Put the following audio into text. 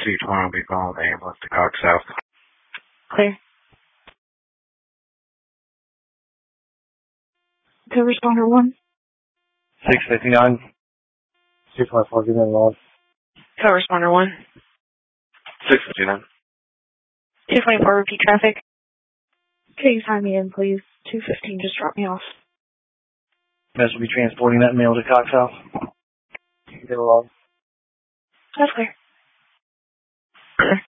220 will be calling the ambulance to Cox South. Clear. Co-responder 1. 659. 614, give me a log. Co-responder 1. 659. 224, repeat traffic. Can you sign me in, please? 215, just drop me off. Mess will be transporting that mail to Cox House. Give me a log. That's clear.